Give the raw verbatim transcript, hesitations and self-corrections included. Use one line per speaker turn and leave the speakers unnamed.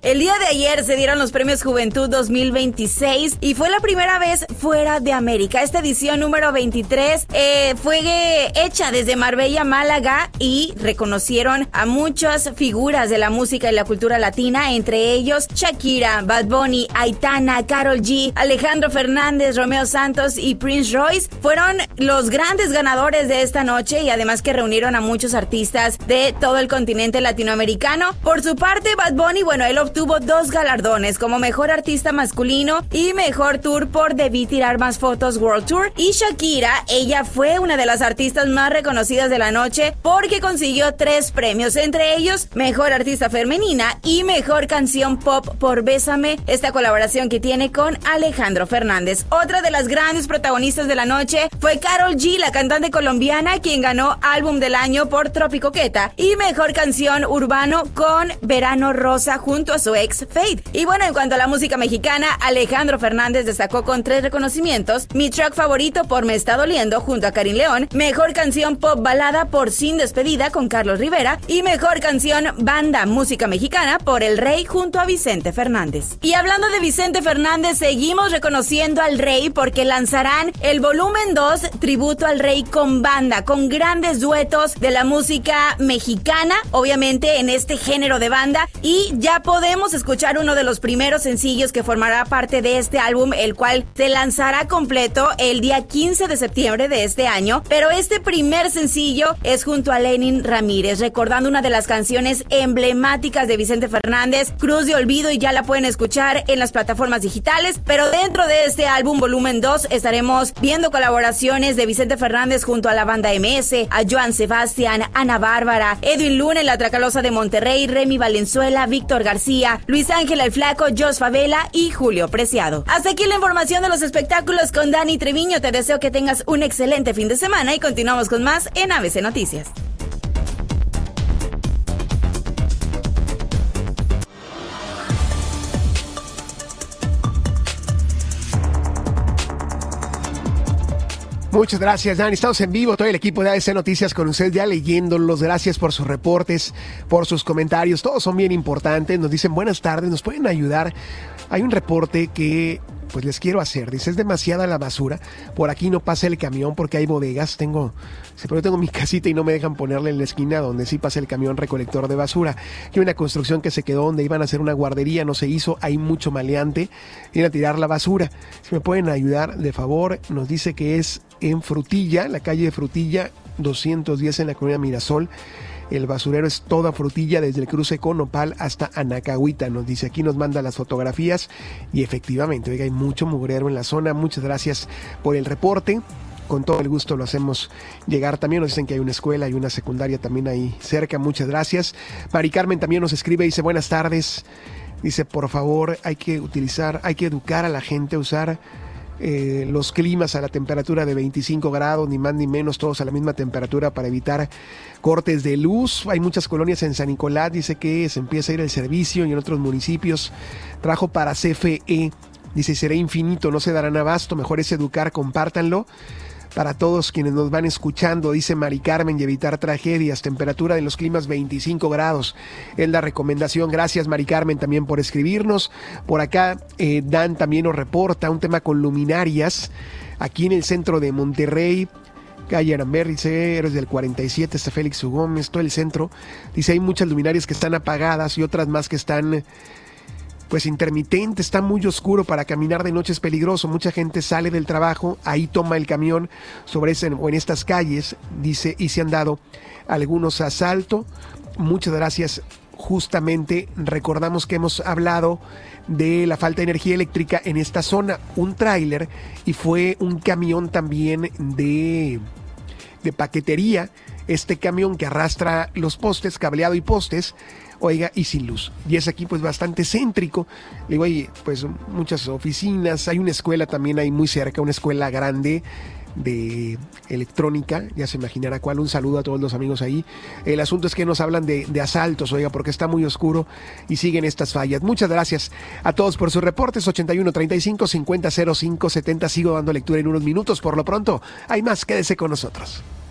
El día de ayer se dieron los Premios Juventud dos mil veintiséis y fue la primera vez fuera de América. Esta edición número veintitrés eh, fue eh, hecha desde Marbella, Málaga, y reconocieron a muchas figuras de la música y la cultura latina, entre ellos Shakira, Bad Bunny, Aitana, Karol G, Alejandro Fernández, Romeo Santos y Prince Royce. Fueron los grandes ganadores de esta noche y además que reunieron a muchos artistas de todo el continente latinoamericano. Por su parte, Bad Bunny, bueno, él obtuvo dos galardones como Mejor Artista Masculino y Mejor Tour por Debí Tirar Más Fotos World Tour. Y Shakira, ella fue una de las artistas más reconocidas de la noche porque consiguió tres premios, entre ellos Mejor Artista Femenina y Mejor Canción Pop por Bésame, esta colaboración que tiene con Alejandro Fernández. Otra de las grandes protagonistas de la noche fue Karol G, la cantante colombiana, quien ganó Álbum del Año por Tropicoqueta y Mejor Canción Urbano con Verano Rosa junto a su ex Fade. Y bueno, en cuanto a la música mexicana, Alejandro Fernández destacó con tres reconocimientos: Mi Track Favorito por Me Está Doliendo junto a Karin León, Mejor Canción Pop Balada por Sin Despedida con Carlos Rivera y Mejor Canción Banda Música Mexicana por El Rey junto a Vicente Fernández. Y hablando de Vicente Fernández, seguimos reconociendo al Rey porque lanzarán el volumen dos Tributo al Rey con banda, con grandes duetos de la música mexicana, obviamente en este género de banda, y ya podemos escuchar uno de los primeros sencillos que formará parte de este álbum, el cual se lanzará completo el día quince de septiembre de este año. Pero este primer sencillo es junto a Lenin Ramírez, recordando una de las canciones emblemáticas de Vicente Fernández, Cruz de Olvido, y ya la pueden escuchar en las plataformas digitales. Pero dentro de este álbum volumen dos estaremos viendo colaboraciones de Vicente Fernández junto a la banda M S, a Joan Sebastián, Ana Bárbara, Edwin Luna en La Tracalosa de Monterrey, Remy Valenzuela, Víctor García, Luis Ángel el Flaco, Jos Favela y Julio Preciado. Hasta aquí la información de los espectáculos con Dani Treviño. Te deseo que tengas un excelente fin de semana y continuamos con más en A B C Noticias.
Muchas gracias, Dani. Estamos en vivo, todo el equipo de A B C Noticias con ustedes ya leyéndolos. Gracias por sus reportes, por sus comentarios. Todos son bien importantes. Nos dicen buenas tardes, nos pueden ayudar. Hay un reporte que pues les quiero hacer. Dice, es demasiada la basura. Por aquí no pasa el camión porque hay bodegas. Tengo, pero tengo mi casita y no me dejan ponerle en la esquina donde sí pasa el camión recolector de basura. Hay una construcción que se quedó donde iban a hacer una guardería, no se hizo. Hay mucho maleante. Vienen a tirar la basura. Si me pueden ayudar, de favor. Nos dice que es en Frutilla, la calle de Frutilla, doscientos diez en la colonia Mirasol. El basurero es toda Frutilla, desde el cruce con Nopal hasta Anacahuita. Nos dice, aquí nos manda las fotografías y efectivamente, oiga, hay mucho mugrero en la zona. Muchas gracias por el reporte. Con todo el gusto lo hacemos llegar. También nos dicen que hay una escuela y una secundaria también ahí cerca. Muchas gracias. Mari Carmen también nos escribe y dice, buenas tardes. Dice, por favor, hay que utilizar, hay que educar a la gente a usar Eh, los climas a la temperatura de veinticinco grados, ni más ni menos, todos a la misma temperatura para evitar cortes de luz. Hay muchas colonias en San Nicolás, dice que se empieza a ir el servicio, y en otros municipios trajo para C F E, dice, será infinito, no se darán abasto, mejor es educar, compártanlo. Para todos quienes nos van escuchando, dice Mari Carmen, y evitar tragedias, temperatura de los climas veinticinco grados, es la recomendación. Gracias, Mari Carmen, también por escribirnos. Por acá, eh, Dan también nos reporta un tema con luminarias, aquí en el centro de Monterrey, calle Aramber, dice, eres del cuarenta y siete, está Félix U. Gómez, todo el centro, dice, hay muchas luminarias que están apagadas y otras más que están pues intermitente, está muy oscuro, para caminar de noche es peligroso, mucha gente sale del trabajo, ahí toma el camión sobre ese, o en estas calles, dice, y se han dado algunos asaltos. Muchas gracias. Justamente recordamos que hemos hablado de la falta de energía eléctrica en esta zona, un tráiler y fue un camión también de, de paquetería, este camión que arrastra los postes, cableado y postes, oiga, y sin luz. Y es aquí pues bastante céntrico. Le digo, hay pues muchas oficinas, hay una escuela también ahí muy cerca, una escuela grande de electrónica, ya se imaginará cuál. Un saludo a todos los amigos ahí. El asunto es que nos hablan de, de asaltos, oiga, porque está muy oscuro y siguen estas fallas. Muchas gracias a todos por sus reportes. Ochenta y uno, treinta y cinco, cincuenta, cero cinco, setenta. Sigo dando lectura en unos minutos. Por lo pronto hay más, quédese con nosotros.